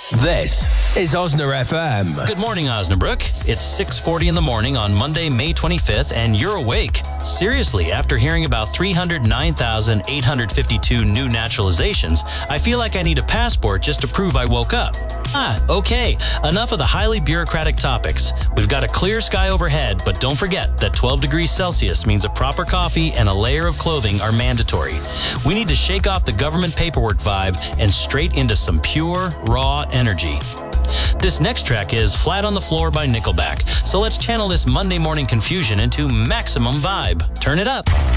This is Osner FM. Good morning, Osnabrück. It's 6:40 in the morning on Monday, May 25th, and you're awake. Seriously, after hearing about 309,852 new naturalizations, I feel like I need a passport just to prove I woke up. Okay. Enough of the highly bureaucratic topics. We've got a clear sky overhead, but don't forget that 12 degrees Celsius means a proper coffee and a layer of clothing are mandatory. We need to shake off the government paperwork vibe and straight into some pure, raw energy. This next track is Flat on the Floor by Nickelback, so let's channel this Monday morning confusion into maximum vibe. Turn it up.